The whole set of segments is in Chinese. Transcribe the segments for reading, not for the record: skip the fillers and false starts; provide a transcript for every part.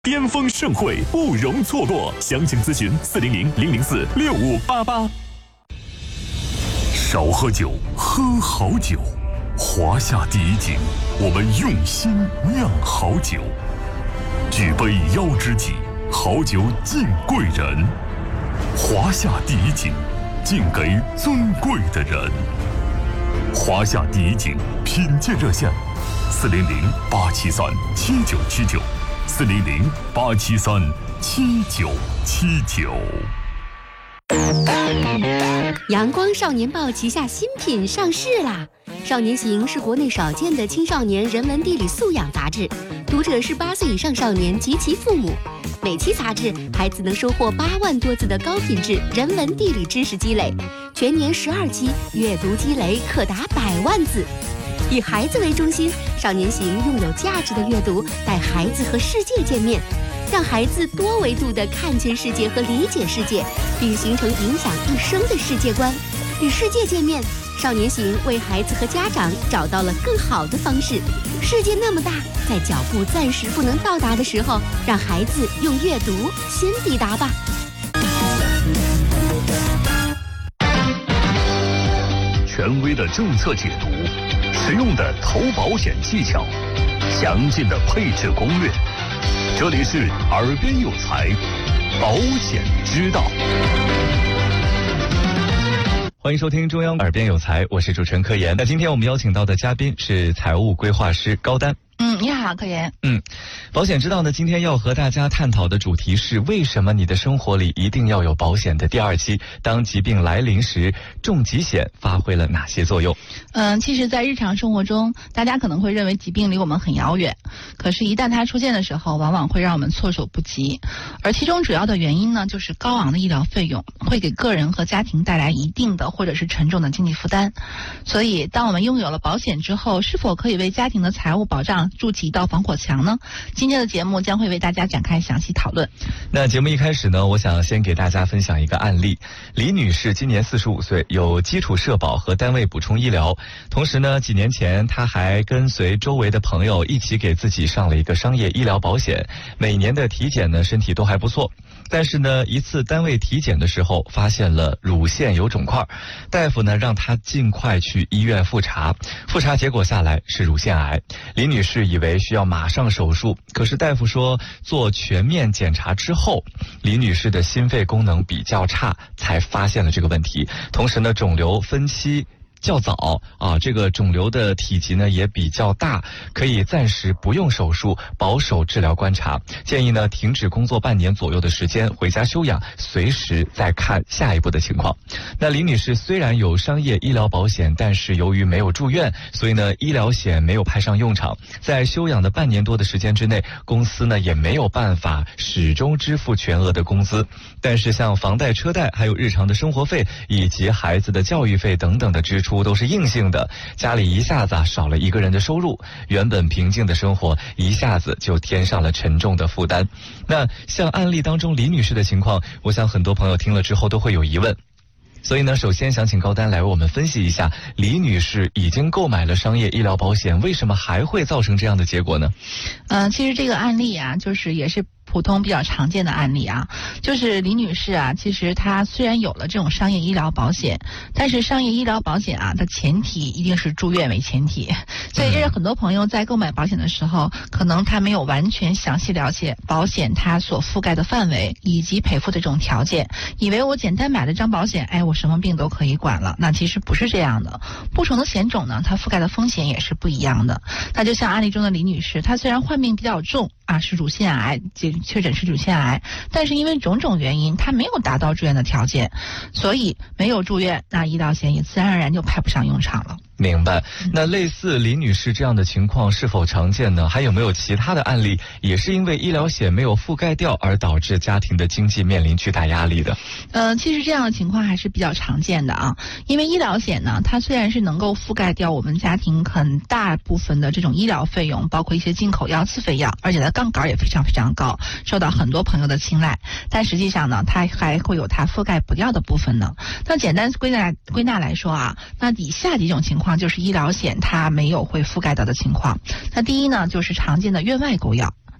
巅峰盛会不容错过，详情咨询400-004-6588。少喝酒，喝好酒。华夏第一景，我们用心酿好酒。举杯邀知己，好酒敬贵人。华夏第一景，敬给尊贵的人。华夏第一景品鉴热线：400-873-7979，400-873-7979。 阳光少年报旗下新品上市啦！少年行是国内少见的青少年人文地理素养杂志，读者是8岁以上少年及其父母。每期杂志，孩子能收获8万多字的高品质人文地理知识积累，全年12期，阅读积累可达100万字。以孩子为中心，少年行用有价值的阅读带孩子和世界见面，让孩子多维度地看见世界和理解世界，并形成影响一生的世界观。与世界见面，少年行为孩子和家长找到了更好的方式。世界那么大，在脚步暂时不能到达的时候，让孩子用阅读先抵达吧。 权威的政策解读，实用的投保险技巧，详尽的配置攻略。这里是耳边有财，保险之道。 欢迎收听中央耳边有财，我是主持人柯岩。那今天我们邀请到的嘉宾是财务规划师高丹。 你好，柯岩。 保险之道呢，今天要和大家探讨的主题是为什么你的生活里一定要有保险的第2期。当疾病来临时，重疾险发挥了哪些作用？ 其实在日常生活中，大家可能会认为疾病离我们很遥远，可是一旦它出现的时候，往往会让我们措手不及。而其中主要的原因呢，就是高昂的医疗费用会给个人和家庭带来一定的或者是沉重的经济负担。所以当我们拥有了保险之后，是否可以为家庭的财务保障筑起一道防火墙呢？今天的节目将会为大家展开详细讨论。 那节目一开始呢，我想先给大家分享一个案例。李女士今年45岁，有基础社保和单位补充医疗，同时呢，几年前她还跟随周围的朋友一起给自己上了一个商业医疗保险，每年的体检呢，身体都还不错。但是呢，一次单位体检的时候，发现了乳腺有肿块，大夫呢让她尽快去医院复查，复查结果下来是乳腺癌。李女士以为需要马上手术，可是大夫说做全面检查之后，李女士的心肺功能比较差，才发现了这个问题。同时呢，肿瘤分期较早这个肿瘤的体积呢也比较大，可以暂时不用手术，保守治疗观察。建议呢停止工作半年左右的时间，回家休养，随时再看下一步的情况。那李女士虽然有商业医疗保险，但是由于没有住院，所以呢医疗险没有派上用场。在休养的半年多的时间之内，公司呢也没有办法始终支付全额的工资。但是像房贷、车贷，还有日常的生活费以及孩子的教育费等等的支出都是硬性的，家里一下子少了一个人的收入，原本平静的生活一下子就添上了沉重的负担。那像案例当中李女士的情况，我想很多朋友听了之后都会有疑问。所以呢，首先想请高丹来为我们分析一下，李女士已经购买了商业医疗保险，为什么还会造成这样的结果呢？ 其实这个案例啊，就是也是普通比较常见的案例啊，就是李女士啊，其实她虽然有了这种商业医疗保险，但是商业医疗保险啊，它前提一定是住院为前提，所以这是很多朋友在购买保险的时候，可能他没有完全详细了解保险它所覆盖的范围以及赔付的这种条件，以为我简单买了张保险，我什么病都可以管了，那其实不是这样的。不同的险种呢，它覆盖的风险也是不一样的。那就像案例中的李女士，她虽然患病比较重是乳腺癌，确诊是乳腺癌，但是因为种种原因，她没有达到住院的条件，所以没有住院，那医疗险也自然而然就派不上用场了。 明白。那类似李女士这样的情况是否常见呢？还有没有其他的案例也是因为医疗险没有覆盖掉而导致家庭的经济面临巨大压力的？ 其实这样的情况还是比较常见的啊。因为医疗险呢，它虽然是能够覆盖掉我们家庭很大部分的这种医疗费用，包括一些进口药、自费药，而且它杠杆也非常非常高，受到很多朋友的青睐。但实际上呢，它还会有它覆盖不掉的部分呢。那简单归纳来说啊，那以下几种情况就是医疗险它没有会覆盖到的情况。那第一呢，就是常见的院外购药。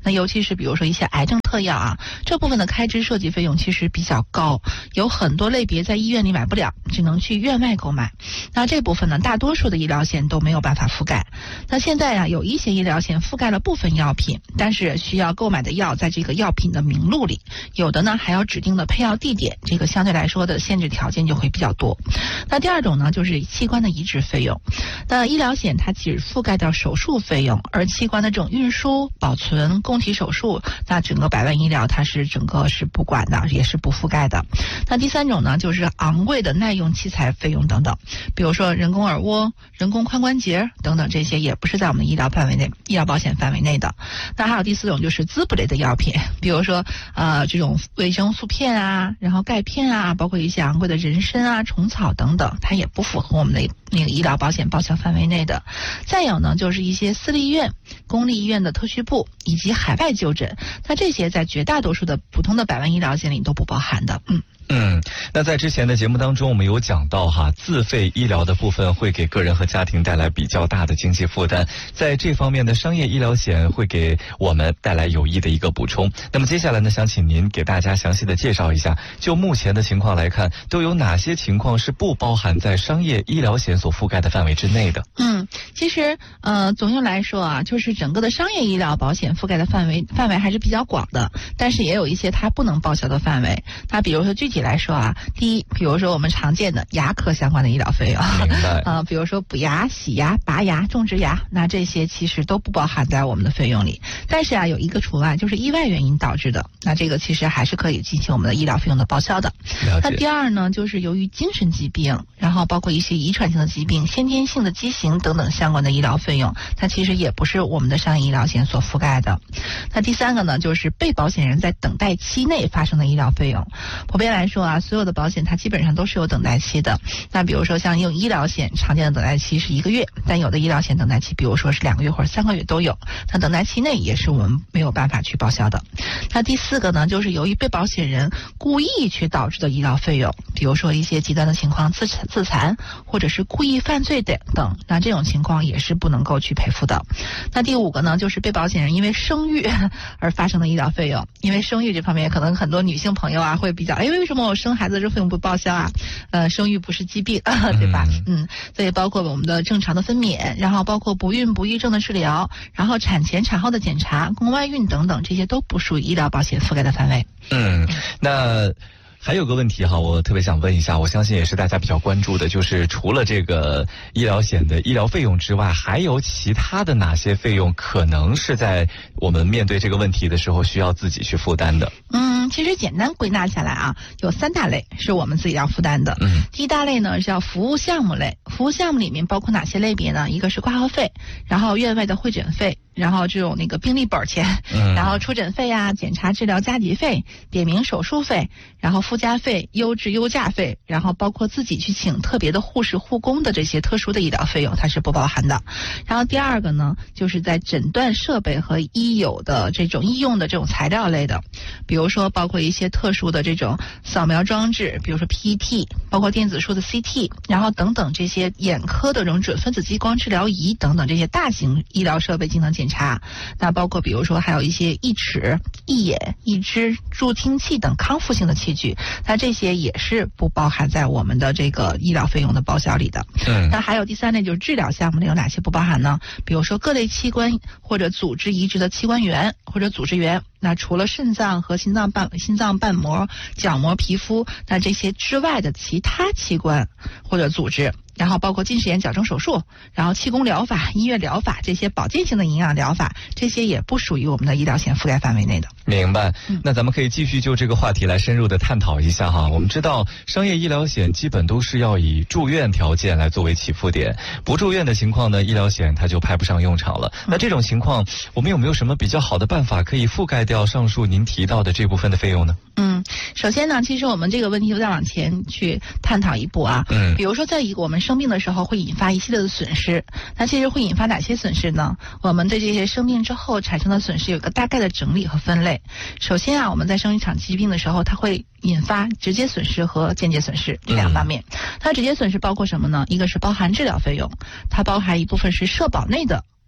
那尤其是比如说一些癌症特药啊，这部分的开支设计费用其实比较高，有很多类别在医院里买不了，只能去院外购买。那这部分呢，大多数的医疗险都没有办法覆盖。那现在啊，有一些医疗险覆盖了部分药品，但是需要购买的药在这个药品的名录里，有的呢还要指定的配药地点，这个相对来说的限制条件就会比较多。那第二种呢，就是器官的移植费用。那医疗险它只覆盖到手术费用，而器官的这种运输、保存、供体手术，那整个百万医疗它是整个是不管的，也是不覆盖的。那第三种呢，就是昂贵的耐用器材费用等等，比如说人工耳蜗、人工髋关节等等，这些也不是在我们医疗范围内、医疗保险范围内的。那还有第四种就是滋补类的药品，比如说这种维生素片啊，然后钙片啊，包括一些昂贵的人参啊、虫草等等，它也不符合我们的那个医疗保险报销范围内的。再有呢，就是一些私立医院、公立医院的特需部以及海外就诊，那这些在绝大多数的普通的百万医疗险里都不包含的。 那在之前的节目当中，我们有讲到自费医疗的部分会给个人和家庭带来比较大的经济负担，在这方面的商业医疗险会给我们带来有益的一个补充。那么接下来呢，想请您给大家详细的介绍一下，就目前的情况来看，都有哪些情况是不包含在商业医疗险所覆盖的范围之内的？ 其实总的来说啊，就是整个的商业医疗保险覆盖的范围还是比较广的，但是也有一些它不能报销的范围。那比如说具体来说啊，第一，比如说我们常见的牙科相关的医疗费用， 明白比如说补牙、洗牙、拔牙、种植牙，那这些其实都不包含在我们的费用里。但是啊，有一个除外，就是意外原因导致的，那这个其实还是可以进行我们的医疗费用的报销的。那第二呢，就是由于精神疾病，然后包括一些遗传性的疾病、先天性的畸形等等相关的医疗费用，它其实也不是我们的商业医疗险所覆盖的。那第三个呢，就是被保险人在等待期内发生的医疗费用。普遍来说啊，所有的保险它基本上都是有等待期的。那比如说像用医疗险，常见的等待期是1个月，但有的医疗险等待期比如说是2个月或者3个月都有。那等待期内也是我们没有办法去报销的。那第四个呢，就是由于被保险人故意去导致的医疗费用，比如说一些极端的情况，自残或者是故意犯罪等，那这种情况也是不能够去赔付的。那第五个呢，就是被保险人因为生育而发生的医疗费用。因为生育这方面可能很多女性朋友啊会比较，为什么我生孩子这费用不报销啊？生育不是疾病，对吧？所以包括我们的正常的分娩，然后包括不孕不育症的治疗，然后产前产后的检查、宫外孕等等，这些都不属于医疗保险覆盖的范围。 那还有个问题我特别想问一下，我相信也是大家比较关注的，就是除了这个医疗险的医疗费用之外，还有其他的哪些费用可能是在我们面对这个问题的时候需要自己去负担的？ 其实简单归纳下来啊，有3大类是我们自己要负担的。第一大类呢叫服务项目类，服务项目里面包括哪些类别呢？一个是挂号费，然后院外的会诊费，然后这种病历本钱，然后出诊费啊、检查治疗加急费、点名手术费，然后附加费、优质优价费，然后包括自己去请特别的护士护工的这些特殊的医疗费用，它是不包含的。然后第二个呢，就是在诊断设备和医有的这种医用的这种材料类的，比如说包括一些特殊的这种扫描装置，比如说 PET， 包括电子束的 CT， 然后等等这些眼科的这种准分子激光治疗仪等等这些大型医疗设备进行检查。那包括比如说还有一些义齿、义眼、义肢、助听器等康复性的器具，那这些也是不包含在我们的这个医疗费用的报销里的。那还有第三类就是治疗项目里有哪些不包含呢？比如说各类器官或者组织移植的器官源或者组织源，那除了肾脏和心脏瓣膜、角膜、皮肤，那这些之外的其他器官或者组织，然后包括近视眼矫正手术，然后气功疗法、音乐疗法，这些保健性的营养疗法，这些也不属于我们的医疗险覆盖范围内的。 明白。那咱们可以继续就这个话题来深入的探讨一下我们知道商业医疗险基本都是要以住院条件来作为起付点，不住院的情况呢，医疗险它就派不上用场了。那这种情况，我们有没有什么比较好的办法可以覆盖掉上述您提到的这部分的费用呢？ 首先呢，其实我们这个问题再往前去探讨一步啊。比如说在我们生病的时候会引发一系列的损失，那其实会引发哪些损失呢？我们对这些生病之后产生的损失有个大概的整理和分类。首先啊，我们在生一场疾病的时候，它会引发直接损失和间接损失这两方面。它直接损失包括什么呢？一个是包含治疗费用，它包含一部分是社保内的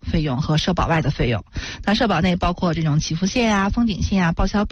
费用和社保外的费用。那社保内包括这种起付线啊、封顶线啊、报销